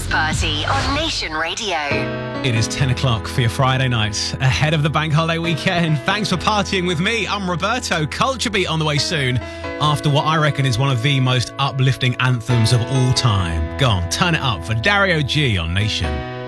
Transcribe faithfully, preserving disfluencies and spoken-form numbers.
Party on Nation Radio. It is ten o'clock for your Friday night, ahead of the bank holiday weekend. Thanks for partying with me. I'm Roberto. Culture Beat on the way soon, after what I reckon is one of the most uplifting anthems of all time. Go on, turn it up for Dario G on Nation.